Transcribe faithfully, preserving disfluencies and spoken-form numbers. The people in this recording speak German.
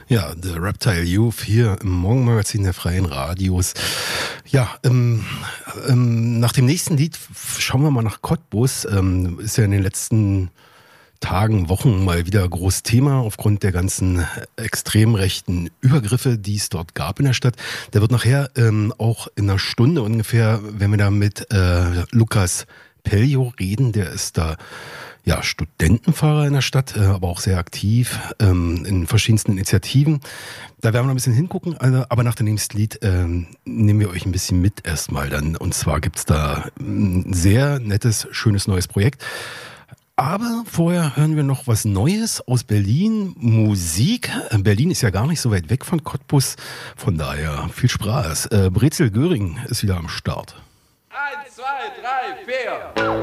Ja, The Reptile Youth hier im Morgenmagazin der Freien Radios. Ja, ähm, ähm, nach dem nächsten Lied schauen wir mal nach Cottbus. Ähm, ist ja in den letzten Tagen, Wochen mal wieder groß Thema aufgrund der ganzen extrem rechten Übergriffe, die es dort gab in der Stadt. Da wird nachher ähm, auch in einer Stunde ungefähr, wenn wir da mit äh, Lukas Peljo reden, der ist da ja Studentenfahrer in der Stadt, äh, aber auch sehr aktiv ähm, in verschiedensten Initiativen. Da werden wir noch ein bisschen hingucken, also, aber nach dem nächsten Lied ähm, nehmen wir euch ein bisschen mit erstmal dann. Und zwar gibt's da ein sehr nettes, schönes neues Projekt. Aber vorher hören wir noch was Neues aus Berlin, Musik. Berlin ist ja gar nicht so weit weg von Cottbus, von daher viel Spaß. Äh, Brezel Göring ist wieder am Start. Eins, zwei, drei, vier.